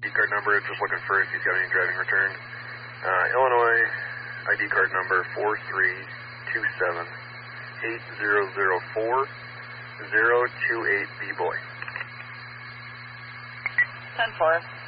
ID card number, just looking for if he's got any driving return. Illinois ID card number 4327-8004-028B boy. 10-4.